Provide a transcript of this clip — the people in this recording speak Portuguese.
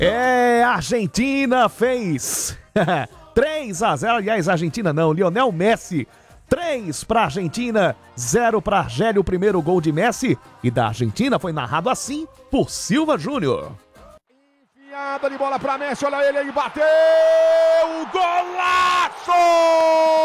Argentina fez 3-0, aliás, Argentina não, Lionel Messi, 3 para Argentina, 0 para Argélia, o primeiro gol de Messi, e da Argentina foi narrado assim por Silva Júnior. Enfiada de bola para Messi, olha ele bateu, golaço!